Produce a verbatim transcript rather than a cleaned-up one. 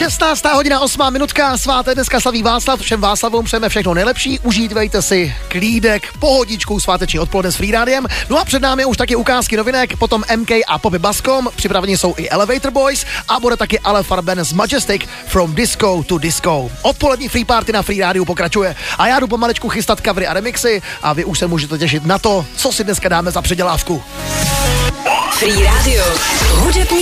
šestnáctá hodina, osmá minutka, svátek dneska slaví Václav, všem Václavům přejeme všechno nejlepší, užívejte si klídek, pohodičku, sváteční odpoledne s Free Rádiem. No a před námi už taky ukázky novinek, potom M K a Poppy Bascom, připraveni jsou i Elevator Boys a bude taky Ale Farben z Majestic From Disco to Disco. Odpolední Free Party na Free Rádiu pokračuje a já jdu pomalečku chystat covery a remixy a vy už se můžete těšit na to, co si dneska dáme za předělávku. Free Radio. Hudební